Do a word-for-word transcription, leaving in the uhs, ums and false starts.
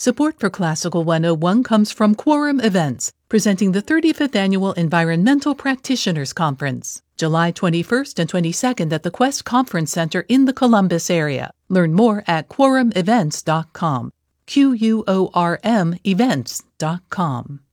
Support for Classical one oh one comes from Quorum Events, presenting the thirty-fifth Annual Environmental Practitioners Conference, July twenty-first and twenty-second at the Quest Conference Center in the Columbus area. Learn more at quorum events dot com. Q U O R M events dot com.